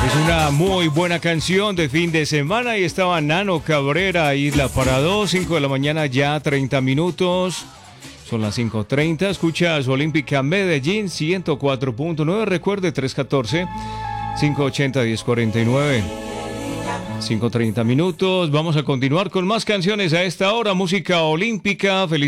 Es una muy buena canción de fin de semana y estaba Nano Cabrera, Isla para dos, 5 de la mañana ya 30 minutos. Son las 5:30, escuchas Olímpica Medellín 104.9, recuerde 314-580-1049. 5:30 minutos, vamos a continuar con más canciones a esta hora, música olímpica, feliz